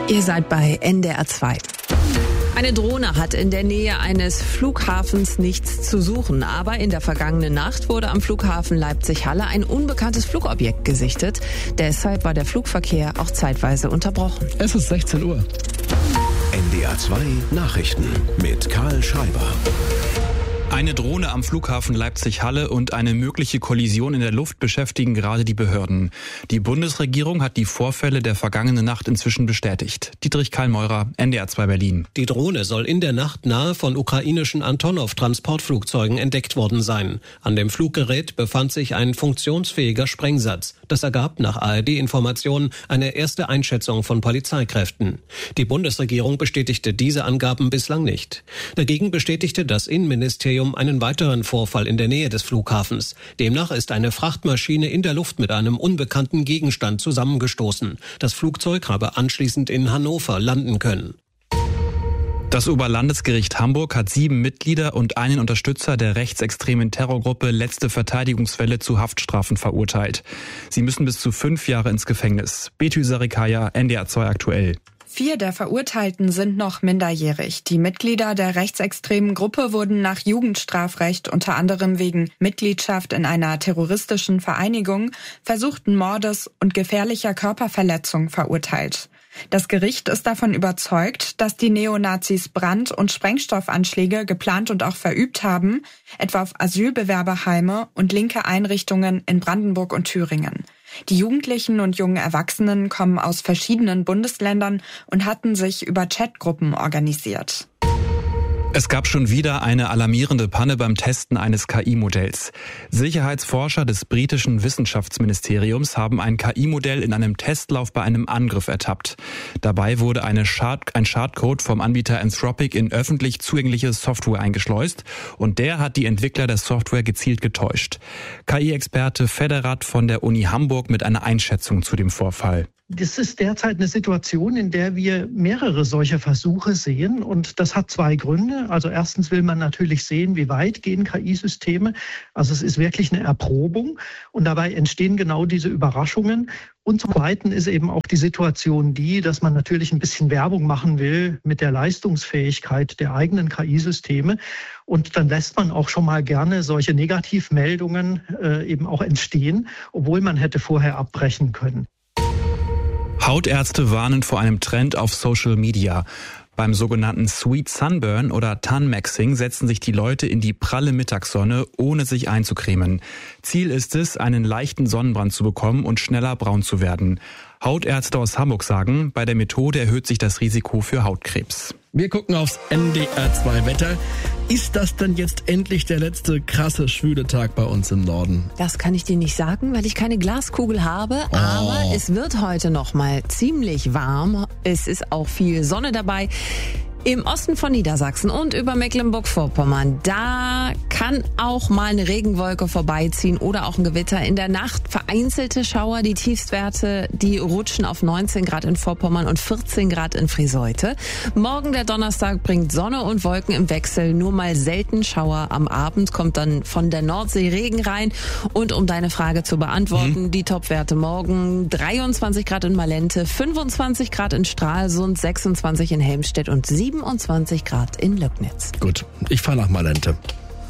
Ihr seid bei NDR 2. Eine Drohne hat in der Nähe eines Flughafens nichts zu suchen. Aber in der vergangenen Nacht wurde am Flughafen Leipzig-Halle ein unbekanntes Flugobjekt gesichtet. Deshalb war der Flugverkehr auch zeitweise unterbrochen. Es ist 16 Uhr. NDR 2 Nachrichten mit Karl Schreiber. Eine Drohne am Flughafen Leipzig-Halle und eine mögliche Kollision in der Luft beschäftigen gerade die Behörden. Die Bundesregierung hat die Vorfälle der vergangenen Nacht inzwischen bestätigt. Dietrich Karl-Meurer, NDR 2 Berlin. Die Drohne soll in der Nacht nahe von ukrainischen Antonov-Transportflugzeugen entdeckt worden sein. An dem Fluggerät befand sich ein funktionsfähiger Sprengsatz. Das ergab nach ARD-Informationen eine erste Einschätzung von Polizeikräften. Die Bundesregierung bestätigte diese Angaben bislang nicht. Dagegen bestätigte das Innenministerium einen weiteren Vorfall in der Nähe des Flughafens. Demnach ist eine Frachtmaschine in der Luft mit einem unbekannten Gegenstand zusammengestoßen. Das Flugzeug habe anschließend in Hannover landen können. Das Oberlandesgericht Hamburg hat 7 Mitglieder und einen Unterstützer der rechtsextremen Terrorgruppe Letzte Verteidigungswelle zu Haftstrafen verurteilt. Sie müssen bis zu 5 Jahre ins Gefängnis. Betül Sarikaya, NDR 2 aktuell. 4 der Verurteilten sind noch minderjährig. Die Mitglieder der rechtsextremen Gruppe wurden nach Jugendstrafrecht unter anderem wegen Mitgliedschaft in einer terroristischen Vereinigung, versuchten Mordes und gefährlicher Körperverletzung verurteilt. Das Gericht ist davon überzeugt, dass die Neonazis Brand- und Sprengstoffanschläge geplant und auch verübt haben, etwa auf Asylbewerberheime und linke Einrichtungen in Brandenburg und Thüringen. Die Jugendlichen und jungen Erwachsenen kommen aus verschiedenen Bundesländern und hatten sich über Chatgruppen organisiert. Es gab schon wieder eine alarmierende Panne beim Testen eines KI-Modells. Sicherheitsforscher des britischen Wissenschaftsministeriums haben ein KI-Modell in einem Testlauf bei einem Angriff ertappt. Dabei wurde ein Schadcode vom Anbieter Anthropic in öffentlich zugängliche Software eingeschleust und der hat die Entwickler der Software gezielt getäuscht. KI-Experte Federat von der Uni Hamburg mit einer Einschätzung zu dem Vorfall. Das ist derzeit eine Situation, in der wir mehrere solcher Versuche sehen. Und das hat 2 Gründe. Also erstens will man natürlich sehen, wie weit gehen KI-Systeme. Also es ist wirklich eine Erprobung. Und dabei entstehen genau diese Überraschungen. Und zum Zweiten ist eben auch die Situation dass man natürlich ein bisschen Werbung machen will mit der Leistungsfähigkeit der eigenen KI-Systeme. Und dann lässt man auch schon mal gerne solche Negativmeldungen eben auch entstehen, obwohl man hätte vorher abbrechen können. Hautärzte warnen vor einem Trend auf Social Media. Beim sogenannten Sweet Sunburn oder Tan-Maxing setzen sich die Leute in die pralle Mittagssonne, ohne sich einzucremen. Ziel ist es, einen leichten Sonnenbrand zu bekommen und schneller braun zu werden. Hautärzte aus Hamburg sagen, bei der Methode erhöht sich das Risiko für Hautkrebs. Wir gucken aufs NDR 2 Wetter. Ist das denn jetzt endlich der letzte krasse schwüle Tag bei uns im Norden? Das kann ich dir nicht sagen, weil ich keine Glaskugel habe. Aber es wird heute noch mal ziemlich warm. Es ist auch viel Sonne dabei. Im Osten von Niedersachsen und über Mecklenburg-Vorpommern, da kann auch mal eine Regenwolke vorbeiziehen oder auch ein Gewitter. In der Nacht vereinzelte Schauer, die Tiefstwerte, die rutschen auf 19 Grad in Vorpommern und 14 Grad in Friseute. Morgen, der Donnerstag, bringt Sonne und Wolken im Wechsel, nur mal selten Schauer. Am Abend kommt dann von der Nordsee Regen rein. Und um deine Frage zu beantworten, die Topwerte morgen: 23 Grad in Malente, 25 Grad in Stralsund, 26 in Helmstedt und 27 Grad in Löcknitz. Gut, ich fahre nach Malente.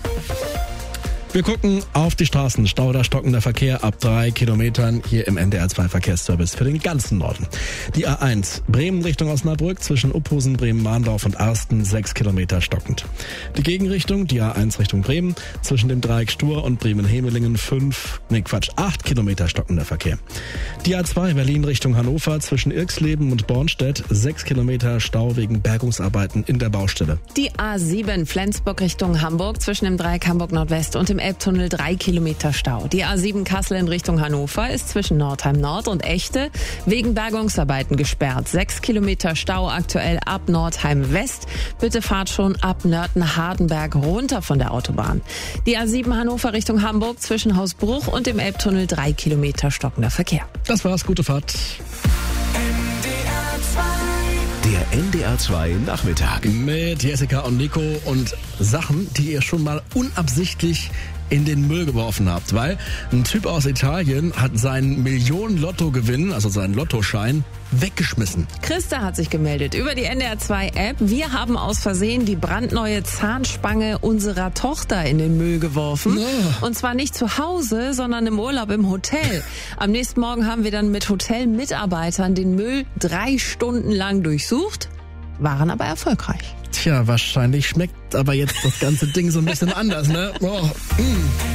Wir gucken auf die Straßen. Stau oder stockender Verkehr ab 3 Kilometern hier im NDR 2 Verkehrsservice für den ganzen Norden. Die A1 Bremen Richtung Osnabrück zwischen Uphusen, Bremen-Mahndorf und Arsten 6 Kilometer stockend. Die Gegenrichtung, die A1 Richtung Bremen zwischen dem Dreieck Stur und Bremen-Hemelingen 8 Kilometer stockender Verkehr. Die A2 Berlin Richtung Hannover zwischen Irxleben und Bornstedt 6 Kilometer Stau wegen Bergungsarbeiten in der Baustelle. Die A7 Flensburg Richtung Hamburg zwischen dem Dreieck Hamburg Nordwest und dem Elbtunnel 3 Kilometer Stau. Die A7 Kassel in Richtung Hannover ist zwischen Nordheim Nord und Echte wegen Bergungsarbeiten gesperrt. 6 Kilometer Stau aktuell ab Nordheim West. Bitte fahrt schon ab Nörten-Hardenberg runter von der Autobahn. Die A7 Hannover Richtung Hamburg zwischen Hausbruch und dem Elbtunnel 3 Kilometer stockender Verkehr. Das war's, gute Fahrt. Der NDR 2 Nachmittag. Mit Jessica und Nico und Sachen, die ihr schon mal unabsichtlich in den Müll geworfen habt, weil ein Typ aus Italien hat seinen Millionen-Lottogewinn, also seinen Lottoschein, weggeschmissen. Christa hat sich gemeldet über die NDR 2 App. Wir haben aus Versehen die brandneue Zahnspange unserer Tochter in den Müll geworfen. Ja. Und zwar nicht zu Hause, sondern im Urlaub im Hotel. Am nächsten Morgen haben wir dann mit Hotelmitarbeitern den Müll 3 Stunden lang durchsucht, waren aber erfolgreich. Tja, wahrscheinlich schmeckt aber jetzt das ganze Ding so ein bisschen anders, ne? Oh.